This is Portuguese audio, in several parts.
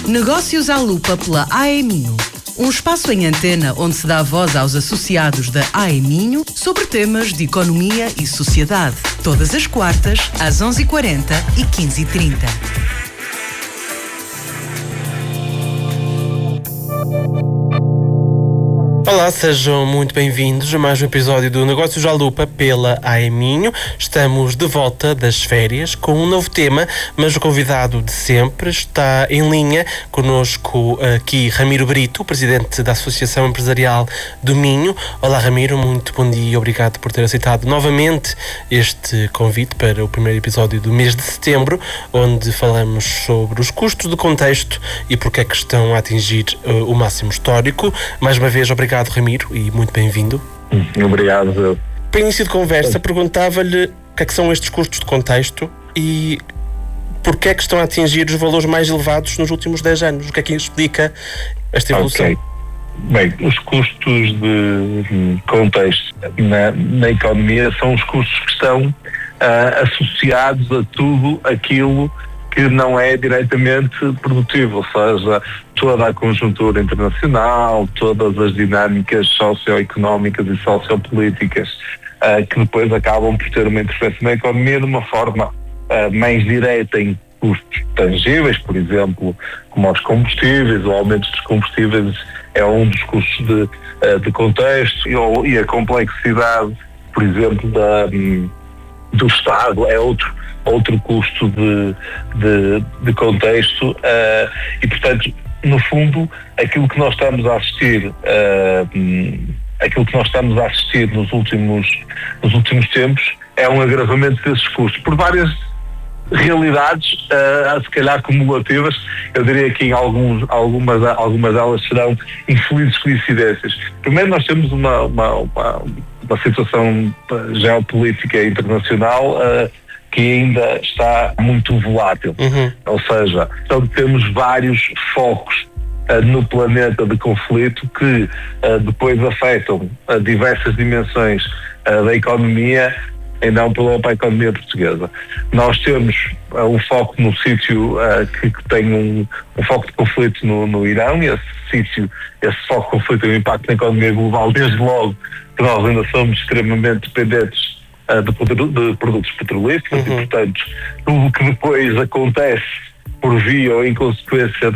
Negócios à Lupa pela AEMinho. Um espaço em antena onde se dá voz aos associados da AEMinho sobre temas de economia e sociedade. Todas as quartas, às 11h40 e 15h30. Olá, sejam muito bem-vindos a mais um episódio do Negócios à Lupa pela AEMinho. Estamos de volta das férias com um novo tema, mas o convidado de sempre está em linha connosco aqui, Ramiro Brito, presidente da Associação Empresarial do Minho. Olá, Ramiro, muito bom dia e obrigado por ter aceitado novamente este convite para o primeiro episódio do mês de setembro, onde falamos sobre os custos de contexto e porque é que estão a atingir o máximo histórico. Mais uma vez, obrigado, Ramiro, e muito bem-vindo. Obrigado. Para início de conversa, perguntava-lhe o que é que são estes custos de contexto e porque é que estão a atingir os valores mais elevados nos últimos 10 anos. O que é que explica esta evolução? Okay. Bem, os custos de contexto na economia são os custos que estão associados a tudo aquilo que não é diretamente produtivo, ou seja, toda a conjuntura internacional, todas as dinâmicas socioeconómicas e sociopolíticas que depois acabam por ter uma interferência na economia de uma forma mais direta em custos tangíveis, por exemplo, como os combustíveis, o aumento dos combustíveis é um dos custos de contexto e a complexidade, por exemplo, do Estado é outro custo de contexto e, portanto, no fundo, aquilo que nós estamos a assistir nos últimos tempos é um agravamento desses custos por várias realidades, se calhar cumulativas. Eu diria que algumas delas serão infelizes coincidências. Primeiro, nós temos uma situação geopolítica internacional que ainda está muito volátil. Ou seja, então temos vários focos no planeta de conflito que depois afetam diversas dimensões da economia e não para a economia portuguesa. Nós temos um foco no sítio que tem um foco de conflito no Irão, e esse foco de conflito tem um impacto na economia global, desde logo que nós ainda somos extremamente dependentes de produtos petrolíferos e, portanto, tudo o que depois acontece por via ou em consequência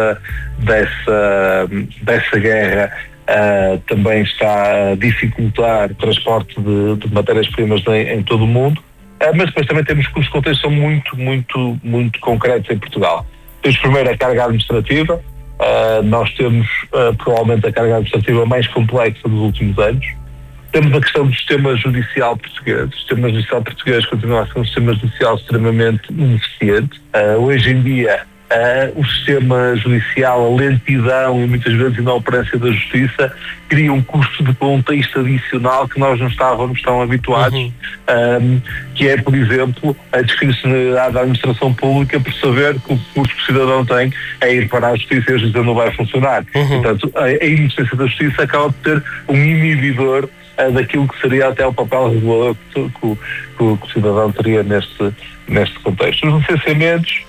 dessa guerra também está a dificultar o transporte de matérias-primas em todo o mundo, mas depois também temos custos de contexto que são muito, muito, muito concretos em Portugal. Temos primeiro a carga administrativa. Nós temos provavelmente a carga administrativa mais complexa dos últimos anos. Temos a questão do sistema judicial português. O sistema judicial português continua a ser um sistema judicial extremamente ineficiente. Hoje em dia, o sistema judicial, a lentidão e muitas vezes a inoperância da justiça cria um custo de contexto adicional que nós não estávamos tão habituados, que é, por exemplo, a discricionalidade da administração pública por saber que o custo que o cidadão tem é ir para a justiça e a justiça não vai funcionar. Portanto, a ineficiência da justiça acaba por ter um inibidor daquilo que seria até o papel regulador que o cidadão teria neste contexto. Os licenciamentos,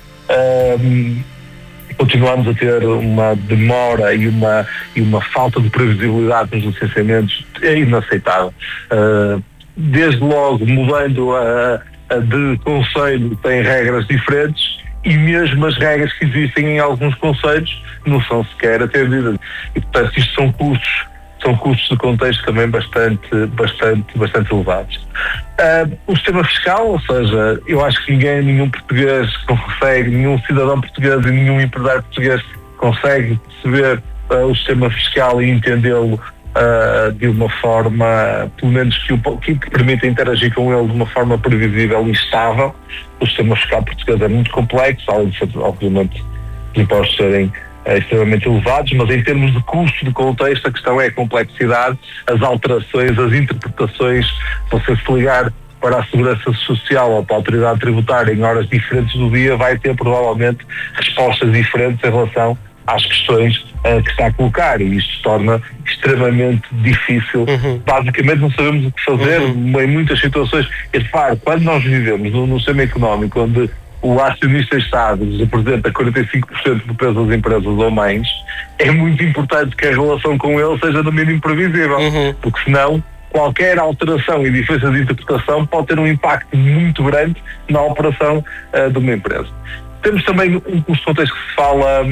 continuamos a ter uma demora e uma falta de previsibilidade nos licenciamentos inaceitável. Desde logo, mudando de concelho, tem regras diferentes, e mesmo as regras que existem em alguns concelhos não são sequer atendidas. E, portanto, isto são custos de contexto também bastante elevados. O sistema fiscal, ou seja, eu acho que nenhum português consegue, nenhum cidadão português e nenhum empresário português consegue perceber o sistema fiscal e entendê-lo de uma forma, pelo menos que permita interagir com ele de uma forma previsível e estável. O sistema fiscal português é muito complexo, além de ser, obviamente, os impostos serem extremamente elevados, mas em termos de custo de contexto, a questão é a complexidade, as alterações, as interpretações. Você se ligar para a Segurança Social ou para a Autoridade Tributária em horas diferentes do dia, vai ter provavelmente respostas diferentes em relação às questões que está a colocar, e isto torna extremamente difícil. Basicamente não sabemos o que fazer em muitas situações. E repare, quando nós vivemos num sistema económico onde o acionista-Estado representa 45% do peso das empresas ou mais, é muito importante que a relação com ele seja no mínimo previsível, porque senão qualquer alteração e diferença de interpretação pode ter um impacto muito grande na operação de uma empresa. Temos também um custo de contexto que se fala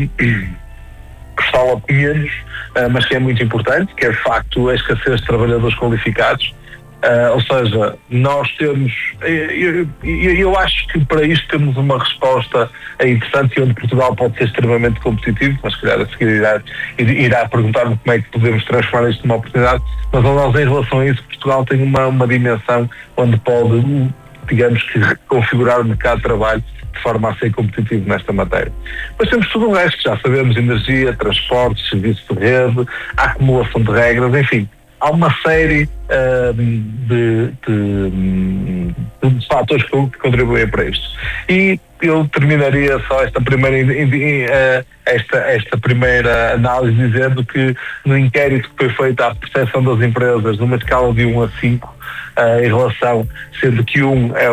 menos, mas que é muito importante, que é de facto a escassez de trabalhadores qualificados. Ou seja, nós temos, eu acho que para isto temos uma resposta interessante e onde Portugal pode ser extremamente competitivo, mas se calhar a seguir irá perguntar-me como é que podemos transformar isto numa oportunidade, mas nós em relação a isso Portugal tem uma dimensão onde pode, digamos que, reconfigurar o mercado de trabalho de forma a ser competitivo nesta matéria. Mas temos tudo o resto, já sabemos, energia, transportes, serviços de rede, a acumulação de regras, enfim. Há uma série de fatores que contribuem para isto. E eu terminaria só esta primeira análise dizendo que no inquérito que foi feito à percepção das empresas numa escala de 1 a 5, em relação, sendo que 1 é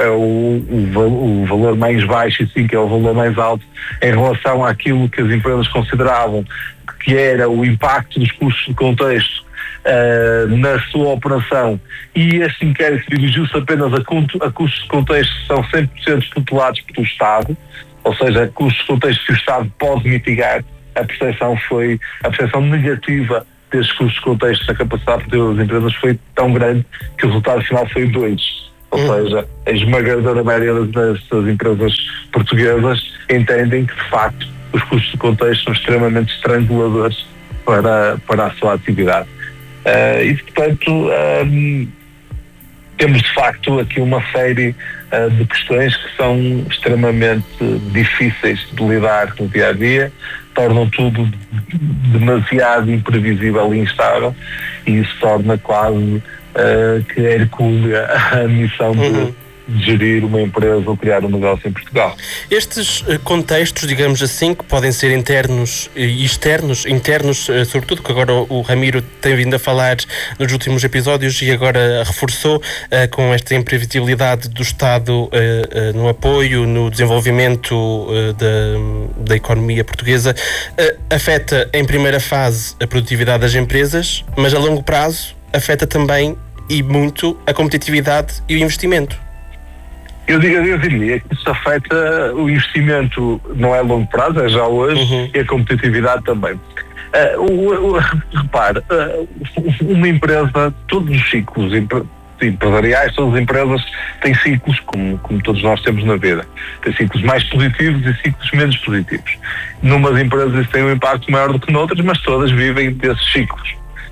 o valor mais baixo e 5 é o valor mais alto, em relação àquilo que as empresas consideravam que era o impacto dos custos de contexto na sua operação, e este inquérito dirigiu-se apenas a custos de contexto que são 100% tutelados pelo Estado, ou seja, custos de contexto que o Estado pode mitigar. A percepção negativa destes custos de contexto na capacidade produtiva das empresas foi tão grande que o resultado final foi 2. Ou seja, a esmagadora maioria das empresas portuguesas entendem que, de facto, os custos de contexto são extremamente estranguladores para a sua atividade. E, portanto, temos de facto aqui uma série de questões que são extremamente difíceis de lidar no dia a dia, tornam tudo demasiado imprevisível e instável, e isso torna quase que é hercúlea a missão de gerir uma empresa ou criar um negócio em Portugal. Estes contextos, digamos assim, que podem ser internos e externos, sobretudo, que agora o Ramiro tem vindo a falar nos últimos episódios e agora reforçou com esta imprevisibilidade do Estado no apoio, no desenvolvimento da economia portuguesa, afeta em primeira fase a produtividade das empresas, mas a longo prazo afeta também e muito a competitividade e o investimento. Eu diria que isso afeta o investimento, não é a longo prazo, é já hoje, e a competitividade também. Repare, uma empresa, todos os ciclos empresariais, todas as empresas têm ciclos, como todos nós temos na vida. Tem ciclos mais positivos e ciclos menos positivos. Numas empresas isso tem um impacto maior do que noutras, mas todas vivem desses ciclos.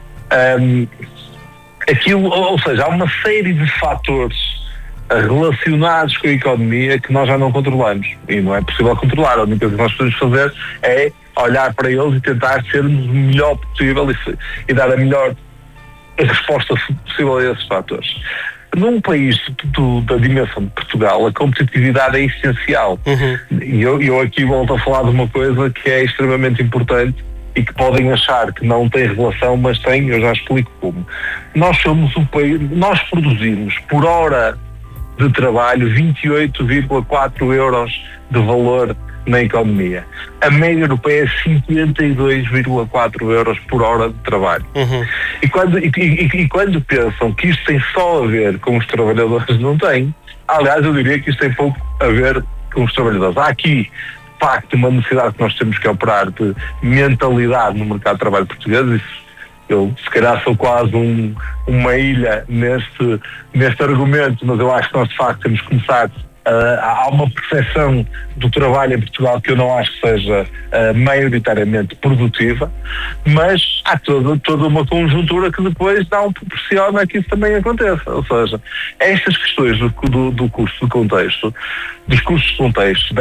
Ou seja, há uma série de fatores relacionados com a economia que nós já não controlamos e não é possível controlar. A única coisa que nós podemos fazer é olhar para eles e tentar sermos o melhor possível e dar a melhor resposta possível a esses fatores. Num país da dimensão de Portugal, a competitividade é essencial. E eu aqui volto a falar de uma coisa que é extremamente importante e que podem achar que não tem relação, mas tem, eu já explico como. Nós somos um país, nós produzimos por hora de trabalho 28,4 euros de valor na economia. A média europeia é 52,4 euros por hora de trabalho. E quando pensam que isto tem só a ver com os trabalhadores, não tem. Aliás, eu diria que isto tem pouco a ver com os trabalhadores. Há aqui, de facto, uma necessidade que nós temos que operar de mentalidade no mercado de trabalho português. Isso, eu se calhar sou quase uma ilha neste argumento, mas eu acho que nós de facto temos que começar. Há uma percepção do trabalho em Portugal que eu não acho que seja maioritariamente produtiva, mas há toda uma conjuntura que depois proporciona que isso também aconteça. Ou seja, estas questões do custo de contexto, dos custos de contexto,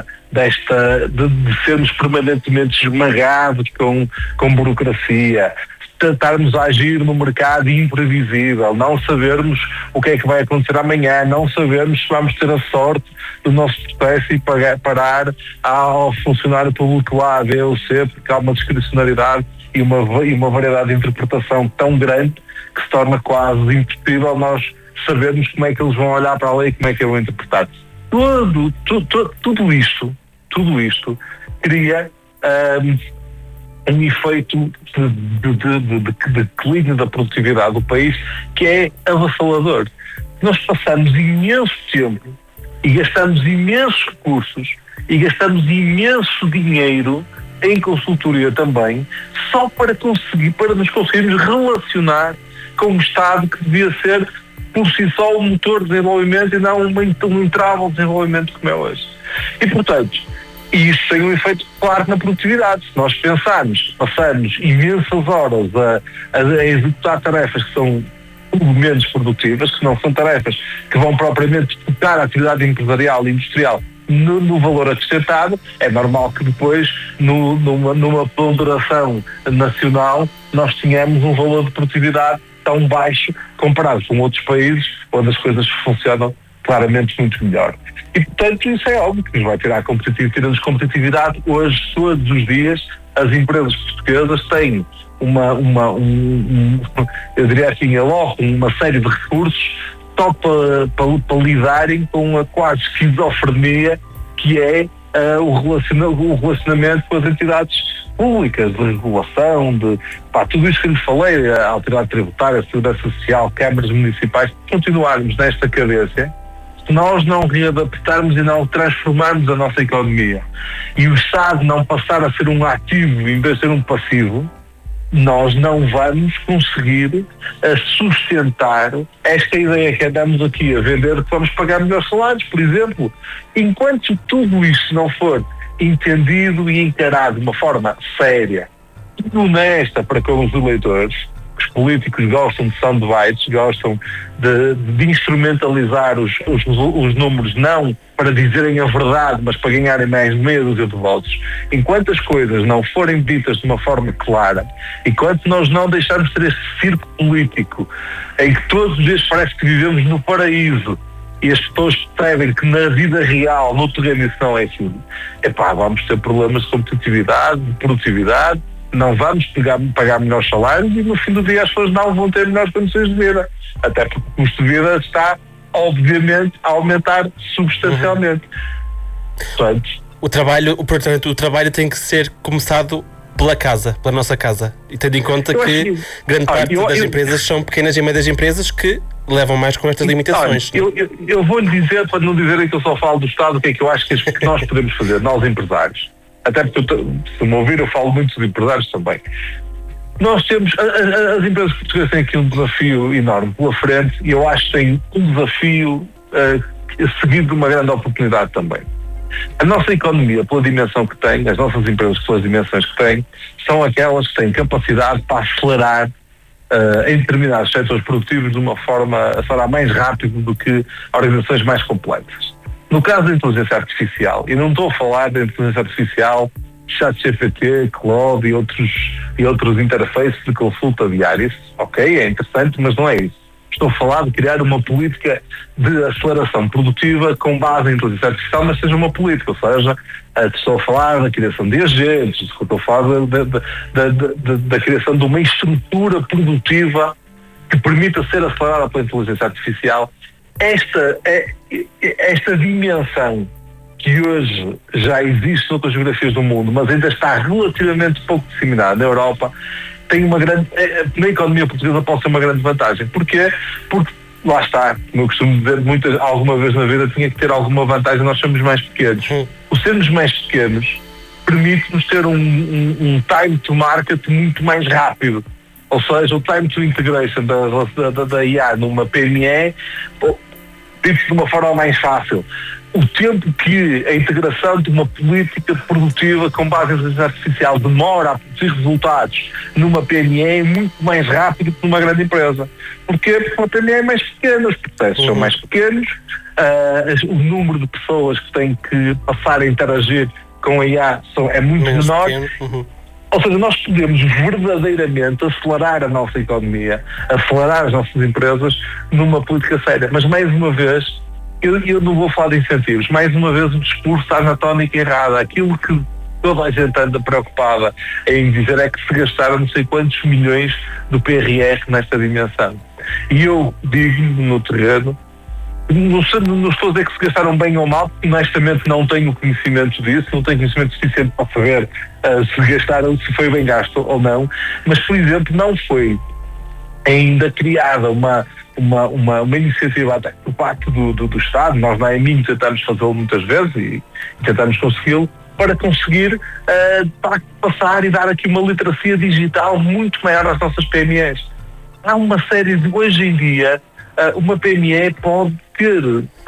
de sermos permanentemente esmagados com burocracia, tentarmos agir no mercado imprevisível, não sabermos o que é que vai acontecer amanhã, não sabermos se vamos ter a sorte do nosso processo e parar ao funcionário público A, B ou C, porque há uma discricionariedade e uma variedade de interpretação tão grande que se torna quase impossível nós sabermos como é que eles vão olhar para a lei e como é que eu vou interpretar. tudo isto cria um efeito de declínio da produtividade do país que é avassalador. Nós passamos imenso tempo e gastamos imensos recursos e gastamos imenso dinheiro em consultoria também, só para nos conseguirmos relacionar com um Estado que devia ser por si só um motor de desenvolvimento e não um entrave de desenvolvimento como é hoje. E, portanto, isso tem um efeito claro na produtividade. Se nós pensarmos, passamos imensas horas a executar tarefas que são menos produtivas, que não são tarefas que vão propriamente tocar a atividade empresarial e industrial no valor acrescentado, é normal que depois, numa ponderação nacional, nós tenhamos um valor de produtividade tão baixo comparado com outros países onde as coisas funcionam claramente muito melhor. E, portanto, isso é óbvio que nos vai tirar tira-nos competitividade. Hoje, todos os dias, as empresas portuguesas têm eu diria assim, uma série de recursos só para lidarem com a quase esquizofrenia que é o relacionamento com as entidades públicas, de regulação, tudo isso que lhe falei, a autoridade tributária, a segurança social, câmaras municipais, continuarmos nesta cadência, se nós não readaptarmos e não transformarmos a nossa economia e o Estado não passar a ser um ativo em vez de ser um passivo, nós não vamos conseguir sustentar esta ideia que andamos aqui a vender, que vamos pagar melhores salários, por exemplo. Enquanto tudo isto não for entendido e encarado de uma forma séria e honesta para com os eleitores, os políticos gostam de soundbites, gostam de instrumentalizar os números não para dizerem a verdade, mas para ganharem mais meia dúzia de votos. Enquanto as coisas não forem ditas de uma forma clara, enquanto nós não deixarmos ter este circo político em que todos os dias parece que vivemos no paraíso e as pessoas percebem que na vida real, no terreno, isso não é aquilo, vamos ter problemas de competitividade, de produtividade, não vamos pagar melhores salários e no fim do dia as pessoas não vão ter melhores condições de vida. Até porque o custo de vida está, obviamente, a aumentar substancialmente. Portanto, o trabalho tem que ser começado pela nossa casa. E tendo em conta que grande parte das empresas são pequenas e médias empresas que levam mais com estas limitações. Eu vou-lhe dizer, para não dizerem que eu só falo do Estado, o que é que eu acho que nós podemos fazer, nós empresários. Até porque, se me ouvir, eu falo muito dos empresários também. Nós temos, as empresas portuguesas têm aqui um desafio enorme pela frente e eu acho que têm um desafio seguido de uma grande oportunidade também. A nossa economia, pela dimensão que tem, as nossas empresas pelas dimensões que têm, são aquelas que têm capacidade para acelerar em determinados setores produtivos de uma forma a acelerar mais rápido do que organizações mais complexas. No caso da inteligência artificial, e não estou a falar da inteligência artificial, ChatGPT, Claude e outros interfaces de consulta diários, ok, é interessante, mas não é isso. Estou a falar de criar uma política de aceleração produtiva com base em inteligência artificial, mas seja uma política, ou seja, estou a falar da criação de agentes, estou a falar da criação de uma estrutura produtiva que permita ser acelerada pela inteligência artificial. Esta dimensão que hoje já existe em outras geografias do mundo, mas ainda está relativamente pouco disseminada na Europa, tem uma grande, na economia portuguesa pode ser uma grande vantagem. Porquê? Porque, lá está, como eu costumo dizer, alguma vez na vida tinha que ter alguma vantagem, nós somos mais pequenos. O sermos mais pequenos permite-nos ter um time to market muito mais rápido. Ou seja, o time to integration da IA numa PME, dito de uma forma mais fácil. O tempo que a integração de uma política produtiva com base em inteligência artificial demora a produzir resultados numa PME é muito mais rápido que numa grande empresa. Porquê? Porque uma PME é mais pequena, os processos são mais pequenos, o número de pessoas que têm que passar a interagir com a IA é muito menor. Ou seja, nós podemos verdadeiramente acelerar a nossa economia, acelerar as nossas empresas numa política séria. Mas, mais uma vez, eu não vou falar de incentivos. Mais uma vez, o discurso está na tónica errada. Aquilo que toda a gente anda preocupada em dizer é que se gastaram não sei quantos milhões do PRR nesta dimensão. E eu digo no terreno Não estou a dizer que se gastaram bem ou mal, porque honestamente não tenho conhecimento disso, não tenho conhecimento suficiente para saber se gastaram, se foi bem gasto ou não, mas, por exemplo, não foi ainda criada uma iniciativa até por parte do Estado. Nós na AEMINHO tentamos fazê-lo muitas vezes e tentamos consegui-lo, para conseguir passar e dar aqui uma literacia digital muito maior às nossas PMEs. Há uma série de, hoje em dia, uma PME pode ter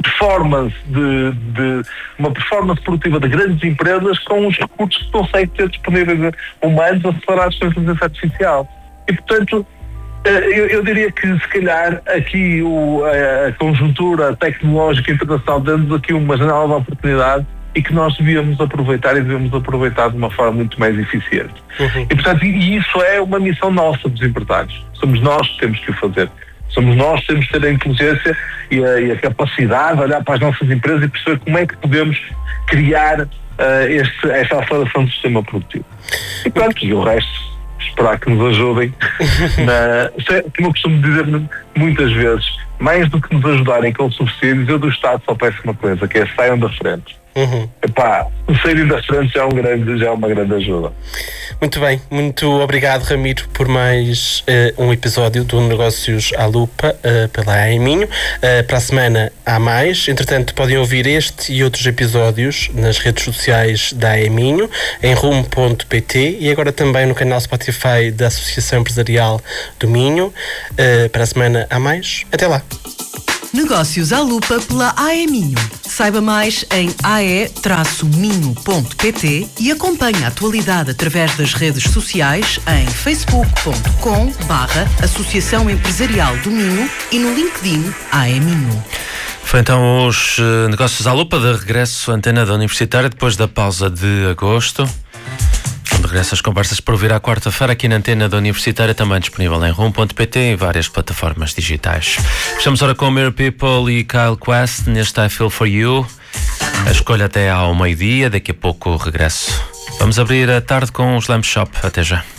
uma performance produtiva de grandes empresas com os recursos que consegue ter disponíveis humanos acelerados pela inteligência artificial. E, portanto, eu diria que, se calhar, aqui a conjuntura tecnológica internacional dando aqui uma janela de oportunidade e que nós devíamos aproveitar de uma forma muito mais eficiente. E, portanto, isso é uma missão nossa dos empresários. Somos nós que temos que o fazer. Somos nós que temos que ter a inteligência e a capacidade de olhar para as nossas empresas e perceber como é que podemos criar esta aceleração do sistema produtivo. E pronto, e o resto, esperar que nos ajudem. Como eu costumo dizer muitas vezes, mais do que nos ajudarem com subsídios, eu do Estado só peço uma coisa, que é saiam da frente. Saírem da frente já é uma grande ajuda. Muito bem, muito obrigado, Ramiro, por mais um episódio do Negócios à Lupa pela AEMINHO. Para a semana há mais. Entretanto, podem ouvir este e outros episódios nas redes sociais da AEMINHO, em rumo.pt e agora também no canal Spotify da Associação Empresarial do Minho. Para a semana há mais. Até lá. Negócios à Lupa pela AEMINHO. Saiba mais em ae-minho.pt e acompanhe a atualidade através das redes sociais em facebook.com/Associação Empresarial do Minho e no LinkedIn AEMINHO. Foi então os Negócios à Lupa, de regresso à antena da Universitária depois da pausa de agosto. De regresso às conversas para ouvir à quarta-feira aqui na antena da Universitária, também disponível em rumo.pt e em várias plataformas digitais. Fechamos agora com Mirror People e Kyle Quest neste I Feel For You. A escolha até ao meio-dia, daqui a pouco o regresso. Vamos abrir a tarde com o Slam Shop. Até já.